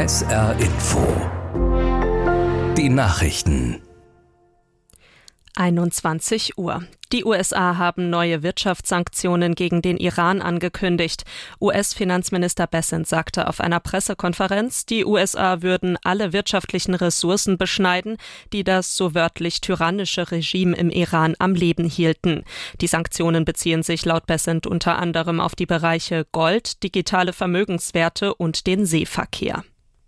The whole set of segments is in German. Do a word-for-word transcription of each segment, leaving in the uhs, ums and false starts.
S R Info. Die Nachrichten. einundzwanzig Uhr. Die U S A haben neue Wirtschaftssanktionen gegen den Iran angekündigt. U S-Finanzminister Bessent sagte auf einer Pressekonferenz, die U S A würden alle wirtschaftlichen Ressourcen beschneiden, die das so wörtlich tyrannische Regime im Iran am Leben hielten. Die Sanktionen beziehen sich laut Bessent unter anderem auf die Bereiche Gold, digitale Vermögenswerte und den Seeverkehr.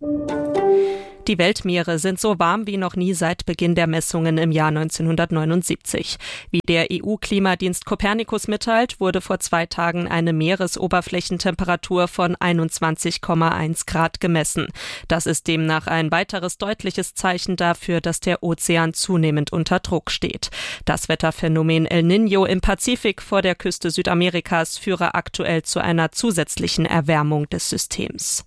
Die Weltmeere sind so warm wie noch nie seit Beginn der Messungen im Jahr neunzehnhundertneunundsiebzig. Wie der E U-Klimadienst Copernicus mitteilt, wurde vor zwei Tagen eine Meeresoberflächentemperatur von einundzwanzig Komma eins Grad gemessen. Das ist demnach ein weiteres deutliches Zeichen dafür, dass der Ozean zunehmend unter Druck steht. Das Wetterphänomen El Niño im Pazifik vor der Küste Südamerikas führe aktuell zu einer zusätzlichen Erwärmung des Systems.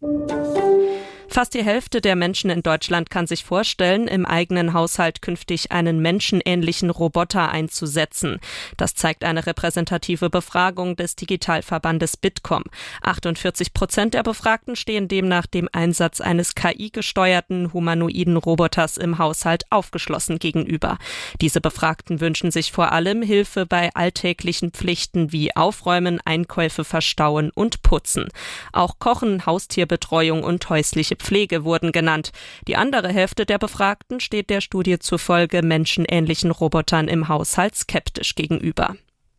Fast die Hälfte der Menschen in Deutschland kann sich vorstellen, im eigenen Haushalt künftig einen menschenähnlichen Roboter einzusetzen. Das zeigt eine repräsentative Befragung des Digitalverbandes Bitkom. achtundvierzig Prozent der Befragten stehen demnach dem Einsatz eines K I-gesteuerten humanoiden Roboters im Haushalt aufgeschlossen gegenüber. Diese Befragten wünschen sich vor allem Hilfe bei alltäglichen Pflichten wie Aufräumen, Einkäufe verstauen und Putzen. Auch Kochen, Haustierbetreuung und häusliche Pflege wurden genannt. Die andere Hälfte der Befragten steht der Studie zufolge menschenähnlichen Robotern im Haushalt skeptisch gegenüber.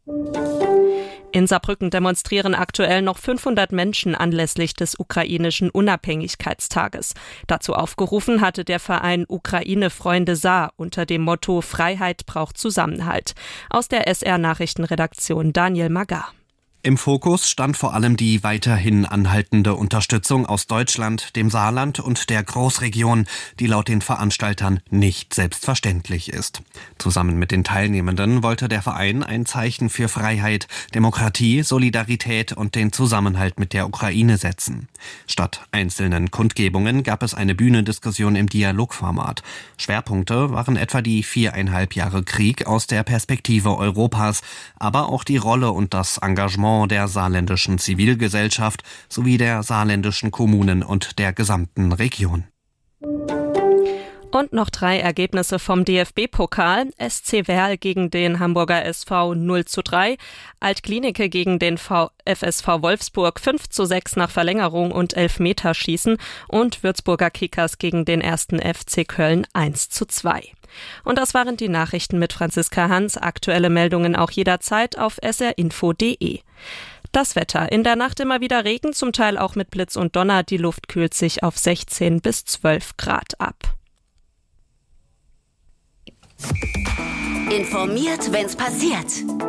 In Saarbrücken demonstrieren aktuell noch fünfhundert Menschen anlässlich des ukrainischen Unabhängigkeitstages. Dazu aufgerufen hatte der Verein Ukraine-Freunde Saar unter dem Motto Freiheit braucht Zusammenhalt. Aus der S R-Nachrichtenredaktion Daniel Magar. Im Fokus stand vor allem die weiterhin anhaltende Unterstützung aus Deutschland, dem Saarland und der Großregion, die laut den Veranstaltern nicht selbstverständlich ist. Zusammen mit den Teilnehmenden wollte der Verein ein Zeichen für Freiheit, Demokratie, Solidarität und den Zusammenhalt mit der Ukraine setzen. Statt einzelnen Kundgebungen gab es eine Bühnendiskussion im Dialogformat. Schwerpunkte waren etwa die viereinhalb Jahre Krieg aus der Perspektive Europas, aber auch die Rolle und das Engagement der saarländischen Zivilgesellschaft sowie der saarländischen Kommunen und der gesamten Region. Und noch drei Ergebnisse vom D F B-Pokal. S C Verl gegen den Hamburger S V null zu drei, Altklinike gegen den F S V Wolfsburg fünf zu sechs nach Verlängerung und Elfmeterschießen und Würzburger Kickers gegen den ersten F C Köln eins zu zwei. Und das waren die Nachrichten mit Franziska Hans. Aktuelle Meldungen auch jederzeit auf s r info punkt d e. Das Wetter. In der Nacht immer wieder Regen, zum Teil auch mit Blitz und Donner. Die Luft kühlt sich auf sechzehn bis zwölf Grad ab. Informiert, wenn's passiert.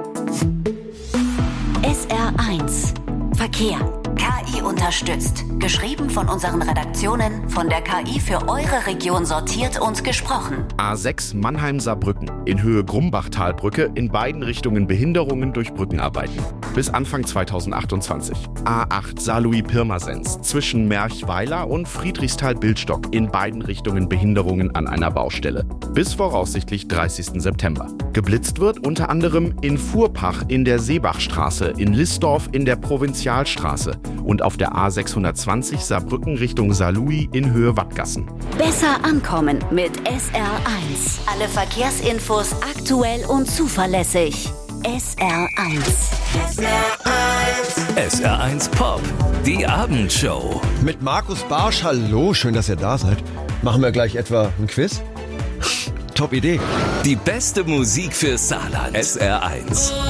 S R eins Verkehr. K I unterstützt. Geschrieben von unseren Redaktionen, von der K I für eure Region sortiert und gesprochen. A sechs Mannheim-Saarbrücken. In Höhe Grumbach-Talbrücke in beiden Richtungen Behinderungen durch Brückenarbeiten. Bis Anfang zweitausendachtundzwanzig. A acht Saarlouis-Pirmasens. Zwischen Merchweiler und Friedrichsthal-Bildstock. In beiden Richtungen Behinderungen an einer Baustelle. Bis voraussichtlich dreißigsten September. Geblitzt wird unter anderem in Furpach in der Seebachstraße, in Listdorf in der Provinzialstraße und auf der A sechshundertzwanzig Saarbrücken Richtung Saarlouis in Höhe Wattgassen. Besser ankommen mit S R eins. Alle Verkehrsinfos aktuell und zuverlässig. S R eins. S R eins. S R eins Pop. Die Abendshow. Mit Markus Barsch. Hallo, schön, dass ihr da seid. Machen wir gleich etwa ein Quiz? Top Idee. Die beste Musik für Saarland. S R eins.